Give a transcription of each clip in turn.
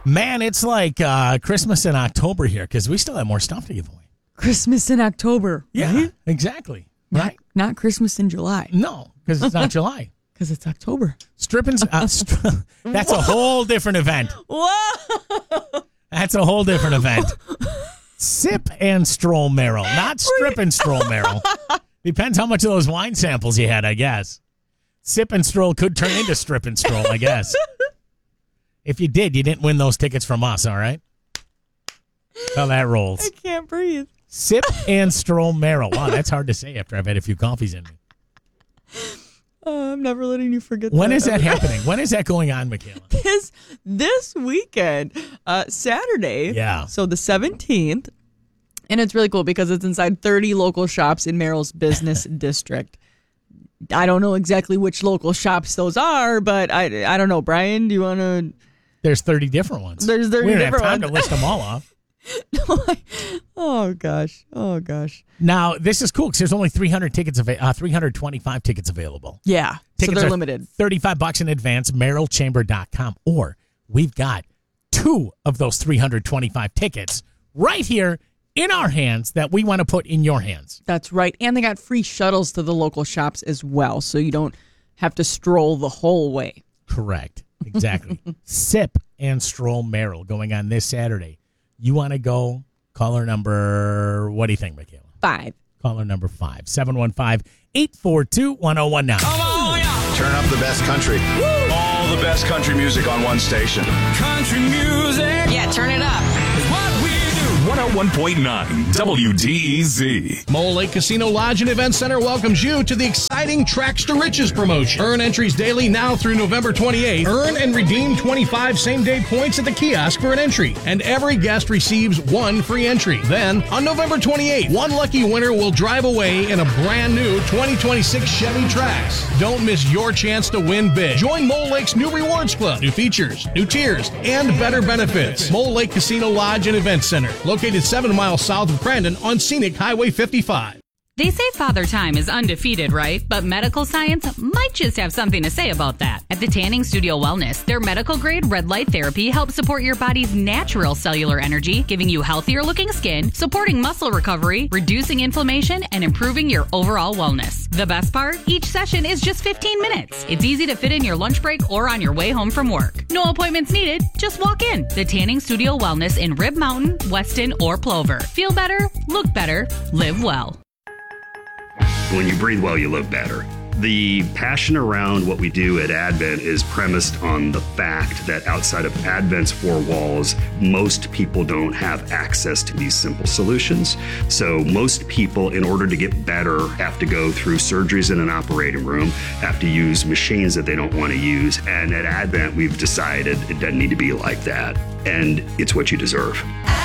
Man, it's like Christmas in October here because we still have more stuff to give away. Christmas in October. Yeah, right? exactly. Right? Not Christmas in July. No, because it's not July. Because it's October. Stripping. That's a whole different event. Whoa! That's a whole different event. Sip and stroll Merrill, not strip and stroll Merrill. Depends how much of those wine samples you had, I guess. Sip and stroll could turn into strip and stroll, I guess. If you did, you didn't win those tickets from us, all right? That's how that rolls. I can't breathe. Sip and stroll Merrill. Wow, that's hard to say after I've had a few coffees in me. I'm never letting you forget that. When is that happening? When is that going on, Michaela? This weekend, Saturday. Yeah. So the 17th. And it's really cool because it's inside 30 local shops in Merrill's business district. I don't know exactly which local shops those are, but I don't know. Brian, do you want to? There's 30 different ones. There's 30 we don't different have time ones. to list them all off. Oh gosh. Now this is cool because there's only 325 tickets available. Yeah, Tickets so they're are limited. $35 in advance. MerrillChamber.com, or we've got 2 of those 325 tickets right here in our hands that we want to put in your hands. That's right, and they got free shuttles to the local shops as well, so you don't have to stroll the whole way. Correct. Exactly. Sip and Stroll Merrill going on this Saturday. You want to go? Caller number, what do you think, Michaela? 5. Caller number 5, 715-842-1019. Come on, yeah. Turn up the best country. Woo! All the best country music on one station. Country music. Yeah, turn it up. Is what we do. 101.9 WDEZ. Mole Lake Casino Lodge and Event Center welcomes you to the exciting Tracks to Riches promotion. Earn entries daily now through November 28th. Earn and redeem 25 same-day points at the kiosk for an entry, and every guest receives 1 free entry. Then, on November 28th, 1 lucky winner will drive away in a brand new 2026 Chevy Trax. Don't miss your chance to win big. Join Mole Lake's new Rewards Club, new features, new tiers, and better benefits. Mole Lake Casino Lodge and Event Center, located 7 miles south of Crandon on Scenic Highway 55. They say Father Time is undefeated, right? But medical science might just have something to say about that. At the Tanning Studio Wellness, their medical-grade red light therapy helps support your body's natural cellular energy, giving you healthier-looking skin, supporting muscle recovery, reducing inflammation, and improving your overall wellness. The best part? Each session is just 15 minutes. It's easy to fit in your lunch break or on your way home from work. No appointments needed. Just walk in. The Tanning Studio Wellness in Rib Mountain, Weston, or Plover. Feel better, look better, live well. When you breathe well, you live better. The passion around what we do at Advent is premised on the fact that outside of Advent's 4 walls, most people don't have access to these simple solutions. So most people, in order to get better, have to go through surgeries in an operating room, have to use machines that they don't want to use. And at Advent, we've decided it doesn't need to be like that. And it's what you deserve.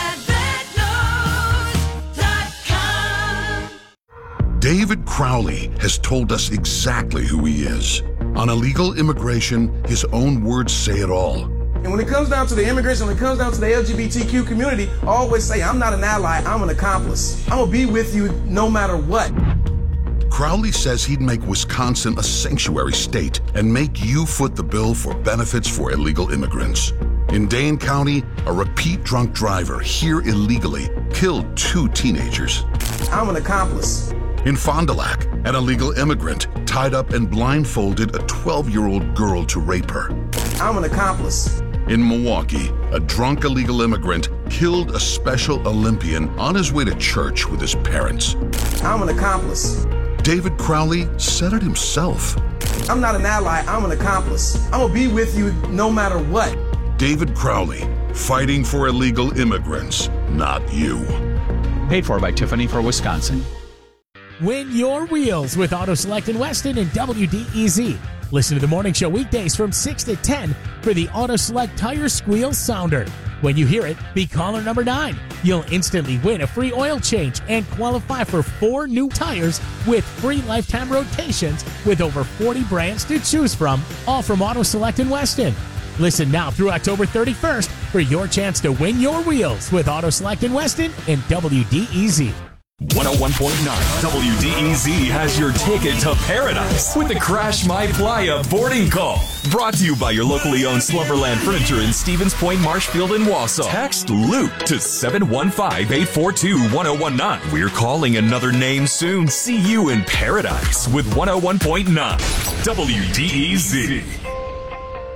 David Crowley has told us exactly who he is. On illegal immigration, his own words say it all. And when it comes down to the immigration, when it comes down to the LGBTQ community, I always say, I'm not an ally, I'm an accomplice. I'm gonna be with you no matter what. Crowley says he'd make Wisconsin a sanctuary state and make you foot the bill for benefits for illegal immigrants. In Dane County, a repeat drunk driver here illegally killed 2 teenagers. I'm an accomplice. In Fond du Lac, an illegal immigrant tied up and blindfolded a 12-year-old girl to rape her. I'm an accomplice. In Milwaukee, a drunk illegal immigrant killed a Special Olympian on his way to church with his parents. I'm an accomplice. David Crowley said it himself. I'm not an ally, I'm an accomplice. I'm gonna be with you no matter what. David Crowley, fighting for illegal immigrants, not you. Paid for by Tiffany for Wisconsin. Win your wheels with Auto Select in Weston and WDEZ. Listen to the morning show weekdays from 6 to 10 for the Auto Select Tire Squeal Sounder. When you hear it, be caller number 9. You'll instantly win a free oil change and qualify for 4 new tires with free lifetime rotations with over 40 brands to choose from, all from Auto Select in Weston. Listen now through October 31st for your chance to win your wheels with Auto Select in Weston and WDEZ. 101.9 WDEZ has your ticket to paradise with the Crash My Playa boarding call. Brought to you by your locally owned Slumberland Furniture in Stevens Point, Marshfield, and Wausau. Text Luke to 715-842-1019. We're calling another name soon. See you in paradise with 101.9 WDEZ.